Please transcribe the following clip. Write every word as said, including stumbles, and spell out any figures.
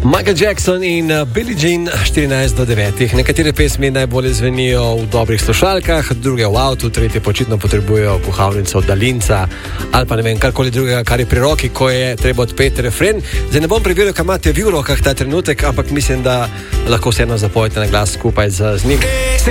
Michael Jackson in Billie Jean, štirinajst do devetih. Nekatere pesmi najbolje zvenijo v dobrih slušalkah, druge v avtu, tretje počitno potrebujejo kuhalnico, daljinca ali pa ne vem, karkoli drugega, kar je pri roki, ko je treba odpeti refren. Zdaj ne bom preveril, kaj imate vi v rokah ta trenutek, ampak mislim, da lahko vseeno zapojete na glas skupaj z, z njim.